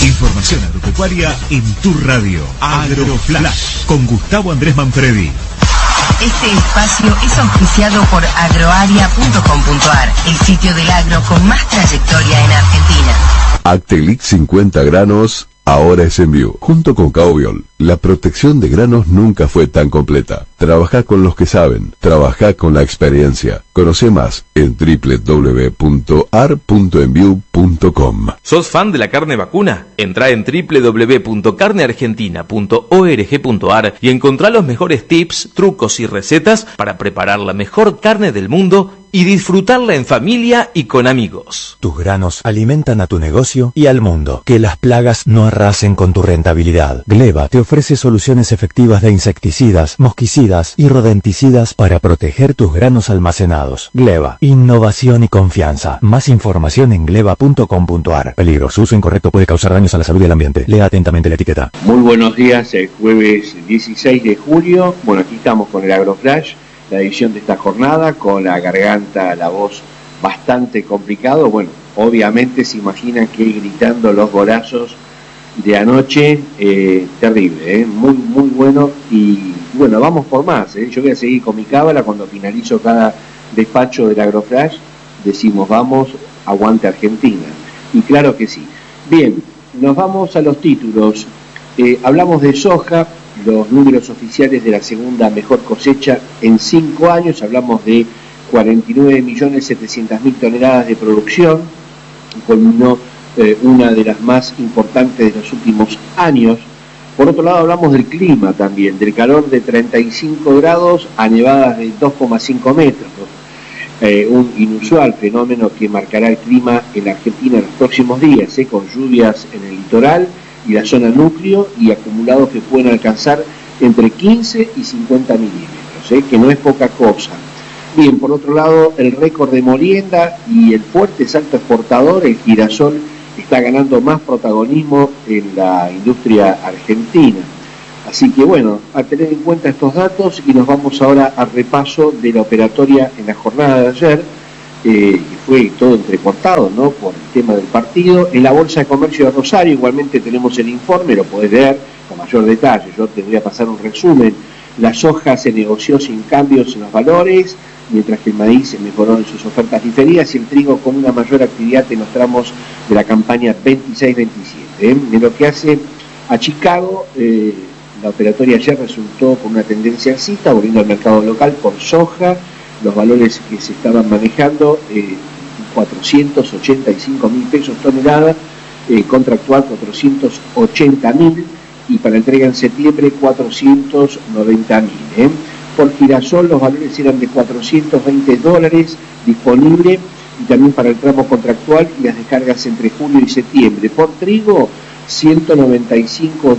Información agropecuaria en tu radio. AgroFlash con Gustavo Andrés Manfredi. Este espacio es auspiciado por agroaria.com.ar, el sitio del agro con más trayectoria en Argentina. Actelix 50 granos, ahora es Enview. Junto con Caubiol, la protección de granos nunca fue tan completa. Trabajá con los que saben, trabajá con la experiencia. Conoce más en www.ar.enview.com. ¿Sos fan de la carne vacuna? Entrá en www.carneargentina.org.ar y encontrá los mejores tips, trucos y recetas para preparar la mejor carne del mundo y disfrutarla en familia y con amigos. Tus granos alimentan a tu negocio y al mundo. Que las plagas no arrasen con tu rentabilidad. Gleba te ofrece soluciones efectivas de insecticidas, mosquicidas y rodenticidas para proteger tus granos almacenados. Gleba, innovación y confianza. Más información en gleba.com.ar. Peligro, su uso incorrecto puede causar daños a la salud y al ambiente. Lea atentamente la etiqueta. Muy buenos días, el jueves 16 de julio. Bueno, aquí estamos con el AgroFlash, la edición de esta jornada, con la garganta, la voz bastante complicado. Bueno, obviamente se imaginan que gritando los golazos de anoche, terrible, muy bueno. Y bueno, vamos por más, yo voy a seguir con mi cábala. Cuando finalizo cada despacho del AgroFlash decimos vamos, aguante Argentina, y claro que sí. Bien, nos vamos a los títulos. Hablamos de soja, los números oficiales de la segunda mejor cosecha en 5 años. Hablamos de 49.700.000 toneladas de producción, culminó una de las más importantes de los últimos años. Por otro lado, hablamos del clima también, del calor de 35 grados a nevadas de 2,5 metros, un inusual fenómeno que marcará el clima en la Argentina en los próximos días, con lluvias en el litoral y la zona núcleo y acumulados que pueden alcanzar entre 15 y 50 milímetros, que no es poca cosa. Bien, por otro lado, el récord de molienda y el fuerte salto exportador, el girasol, está ganando más protagonismo en la industria argentina. Así que bueno, a tener en cuenta estos datos, y nos vamos ahora al repaso de la operatoria en la jornada de ayer, que fue todo entrecortado, ¿no?, por el tema del partido. En la Bolsa de Comercio de Rosario igualmente tenemos el informe, lo podés leer con mayor detalle, yo te voy a pasar un resumen. La soja se negoció sin cambios en los valores, mientras que el maíz se mejoró en sus ofertas diferidas y el trigo con una mayor actividad en los tramos de la campaña 26-27. En lo que hace a Chicago, la operatoria ayer resultó con una tendencia alcista, volviendo al mercado local por soja. Los valores que se estaban manejando, 485.000 pesos tonelada, contractual 480.000, y para entrega en septiembre 490.000. Por girasol los valores eran de $420 disponible, y también para el tramo contractual y las descargas entre julio y septiembre. Por trigo, $195